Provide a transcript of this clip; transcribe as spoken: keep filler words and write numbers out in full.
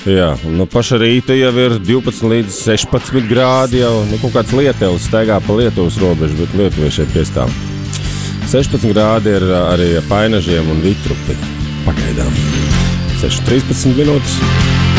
Jā, nu paša rīta jau ir divpadsmit līdz sešpadsmit grādi jau, nu kaut kāds Lietuvs staigā pa Lietuvas robežu, bet lietuviešiem piestāv. sešpadsmit grādi ir arī Painažiem un Vitrupi. Pagaidām. seši trīspadsmit minūtes.